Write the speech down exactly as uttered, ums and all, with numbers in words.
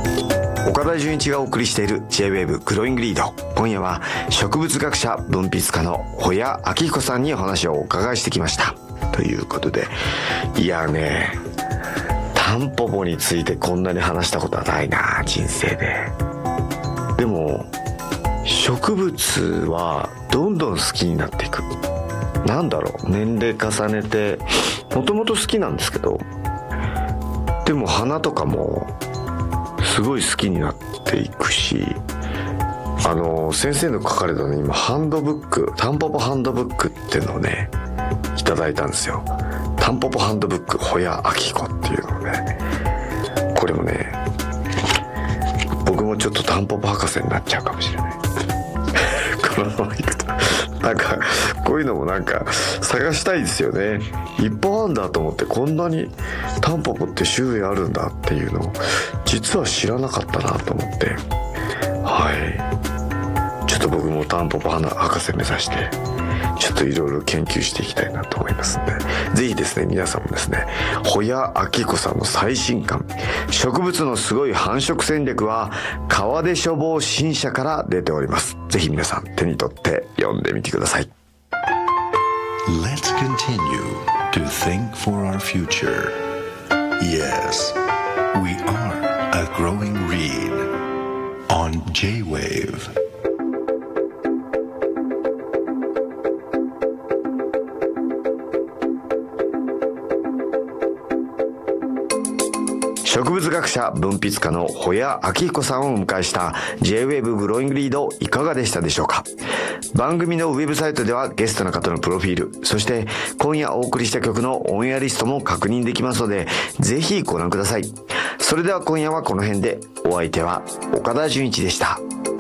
岡田准一がお送りしている ジェイウェーブ グローイングリード。今夜は植物学者文筆家の保谷明彦さんにお話をお伺いしてきました。ということで、いやね、タンポポについてこんなに話したことはないな、人生で。でも植物はどんどん好きになっていく。なんだろう、年齢重ねて、もともと好きなんですけど、でも花とかもすごい好きになっていくし、あの先生の書かれたね、今ハンドブック、タンポポハンドブックっていうのをねいただいたんですよ。タンポポハンドブック保谷明彦っていうのをね、これもね、僕もちょっとタンポポ博士になっちゃうかもしれないこのままいくとなんかこういうのもなんか探したいですよね。いっぱいあるんだと思って、こんなにタンポポって種類あるんだっていうのを実は知らなかったなと思って、はい、ちょっと僕もタンポポ博士目指してちょっといろいろ研究していきたいなと思いますので、ぜひですね、皆さんもですね、保谷明彦さんの最新刊植物のすごい繁殖戦略は川出処方新社から出ております。ぜひ皆さん手に取って読んでみてください。 Let's continue to think for our future. Yes, we are a growing read on J-ウェーブ。 植物学者文筆家の保谷明彦さんをお迎えした ジェイウェーブ グローイングリード、いかがでしたでしょうか。番組のウェブサイトではゲストの方のプロフィール、そして今夜お送りした曲のオンエアリストも確認できますので、ぜひご覧ください。それでは今夜はこの辺で、お相手は岡田准一でした。